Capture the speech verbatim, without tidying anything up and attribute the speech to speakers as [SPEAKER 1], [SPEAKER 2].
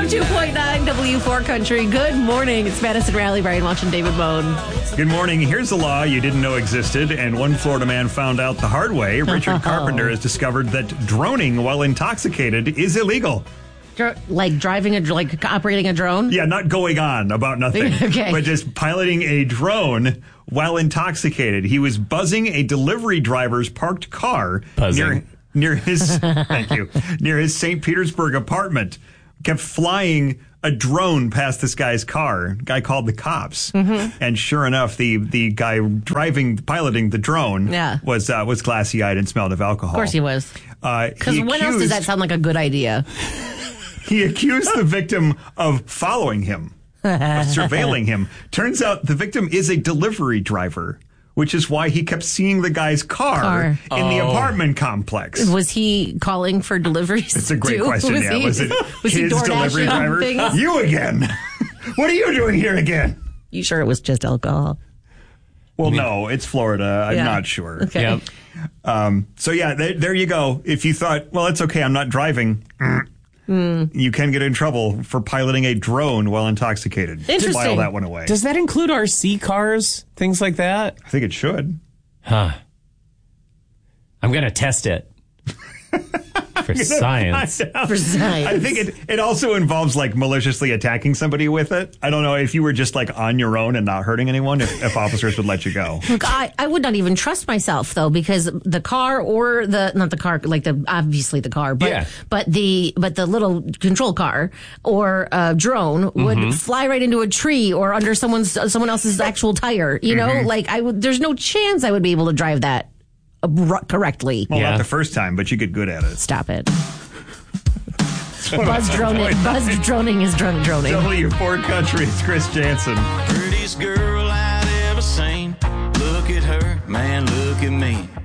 [SPEAKER 1] oh two point nine W four Country. Good morning. It's Madison Rally. Brian Welch and David Bone.
[SPEAKER 2] Good morning. Here's a law you didn't know existed, and one Florida man found out the hard way. Richard Carpenter has discovered that droning while intoxicated is illegal.
[SPEAKER 1] Dr- like driving a, like operating a drone?
[SPEAKER 2] Yeah, not going on about nothing,
[SPEAKER 1] Okay.
[SPEAKER 2] but just piloting a drone while intoxicated. He was buzzing a delivery driver's parked car
[SPEAKER 3] Buzzing.
[SPEAKER 2] near near his thank you near his Saint Petersburg apartment. Kept flying a drone past this guy's car. Guy called the cops, mm-hmm. and sure enough, the the guy driving, piloting the drone,
[SPEAKER 1] yeah.
[SPEAKER 2] was uh, was glassy eyed and smelled of alcohol.
[SPEAKER 1] Of course, he was. Because
[SPEAKER 2] uh,
[SPEAKER 1] when else does that sound like a good idea?
[SPEAKER 2] He accused the victim of following him, of surveilling him. Turns out the victim is a delivery driver, which is why he kept seeing the guy's car,
[SPEAKER 1] car.
[SPEAKER 2] in
[SPEAKER 3] Oh.
[SPEAKER 2] the apartment complex.
[SPEAKER 1] Was he calling for deliveries?
[SPEAKER 2] It's a great
[SPEAKER 1] too?
[SPEAKER 2] question.
[SPEAKER 1] Was
[SPEAKER 2] yeah,
[SPEAKER 1] he,
[SPEAKER 2] was it
[SPEAKER 1] was he
[SPEAKER 2] his
[SPEAKER 1] DoorDashing
[SPEAKER 2] delivery driver?
[SPEAKER 1] things?
[SPEAKER 2] You again? What are you doing here again?
[SPEAKER 1] You sure it was just alcohol?
[SPEAKER 2] Well, no, it's Florida. I'm
[SPEAKER 1] Yeah.
[SPEAKER 2] not sure.
[SPEAKER 1] Okay.
[SPEAKER 3] Yep.
[SPEAKER 2] Um, so yeah, there, there you go. If you thought, well, it's okay, I'm not driving. Mm. You can get in trouble for piloting a drone while intoxicated.
[SPEAKER 1] Interesting.
[SPEAKER 2] File that one away.
[SPEAKER 3] Does that include R C cars? Things like that?
[SPEAKER 2] I think it should.
[SPEAKER 3] Huh. I'm going to test it. For science.
[SPEAKER 1] For science.
[SPEAKER 2] I think it, it also involves like maliciously attacking somebody with it. I don't know if you were just like on your own and not hurting anyone, if, if officers would let you go.
[SPEAKER 1] Look, I, I would not even trust myself though, because the car or the not the car, like the obviously the car, but
[SPEAKER 3] Yeah.
[SPEAKER 1] but the but the little control car or uh, drone would
[SPEAKER 3] Mm-hmm.
[SPEAKER 1] fly right into a tree or under someone's someone else's actual tire. You know,
[SPEAKER 2] Mm-hmm.
[SPEAKER 1] like I would. There's no chance I would be able to drive that uh, r- correctly.
[SPEAKER 2] Well,
[SPEAKER 3] Yeah.
[SPEAKER 2] not the first time, but you get good at it.
[SPEAKER 1] Stop it. Buzz droning. Buzz droning is drone droning.
[SPEAKER 2] W four Country, it's Chris Jansen.
[SPEAKER 4] Prettiest girl I'd ever seen. Look at her, man, look at me.